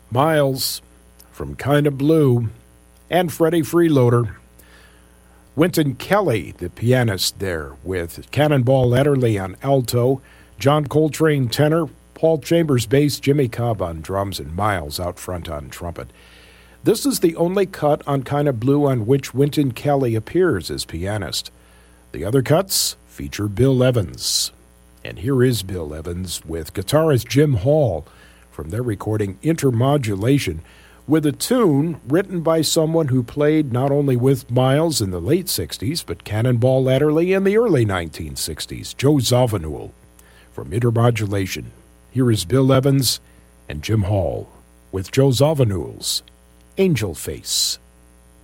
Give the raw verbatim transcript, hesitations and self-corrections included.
Miles from Kinda Blue, and Freddie Freeloader. Wynton Kelly, the pianist there, with Cannonball Adderley on alto, John Coltrane tenor, Paul Chambers bass, Jimmy Cobb on drums, and Miles out front on trumpet. This is the only cut on Kinda Blue on which Wynton Kelly appears as pianist. The other cuts feature Bill Evans. And here is Bill Evans with guitarist Jim Hall from their recording Intermodulation, with a tune written by someone who played not only with Miles in the late sixties, but Cannonball Adderley in the early nineteen sixties, Joe Zawinul. From Intermodulation, here is Bill Evans and Jim Hall with Joe Zawinul's Angel Face.